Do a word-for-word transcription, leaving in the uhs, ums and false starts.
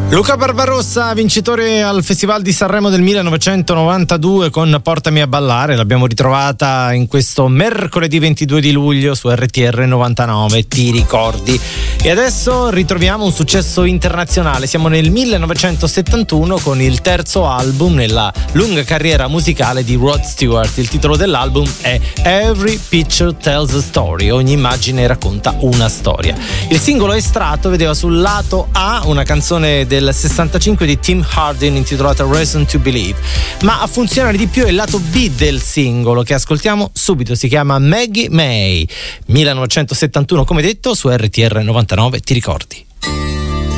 Luca Barbarossa, vincitore al Festival di Sanremo del millenovecentonovantadue con Portami a ballare, l'abbiamo ritrovata in questo mercoledì ventidue di luglio su R T R novantanove, ti ricordi? E adesso ritroviamo un successo internazionale, siamo nel millenovecentosettantuno con il terzo album nella lunga carriera musicale di Rod Stewart. Il titolo dell'album è Every Picture Tells a Story, ogni immagine racconta una storia. Il singolo estratto vedeva sul lato A una canzone del sessantacinque di Tim Hardin intitolata Reason to Believe, ma a funzionare di più è il lato B del singolo che ascoltiamo subito, si chiama Maggie May. millenovecentosettantuno come detto su R T R novantanove, ti ricordi?